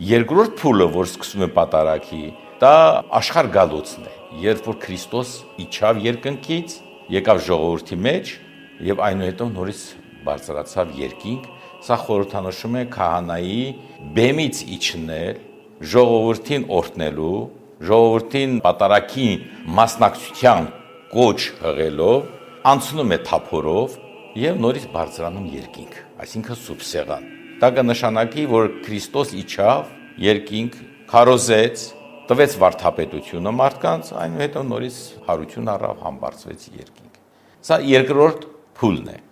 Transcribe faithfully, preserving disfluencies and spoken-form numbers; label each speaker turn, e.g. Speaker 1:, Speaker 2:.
Speaker 1: Երկրորդ փուլը, որ սկսում է պատարագի, դա աշխարհ գալուցն է, երբ որ Քրիստոս իջավ երկնքից, եկավ ժողովրդի մեջ եւ այնուհետեւ նորից բարձրացավ երկինք, սա խորհրդանշում է քահանայի բեմից իջնել, ժողովրդին օրհնելու, ժողովրդին պատարագի մասնակցության կոչ հղելով, անցնում է թափորով եւ նորից բարձրանում երկինք, այսինքն սուրբ սեղան։ Դա կնշանակի, որ Քրիստոս իջավ, երկինք, քարոզեց, տվեց վարդապետությունը մարդկանց, այնուհետև նորից հարություն առավ, համբարձվեց երկինք։ Սա երկրորդ փուլն է։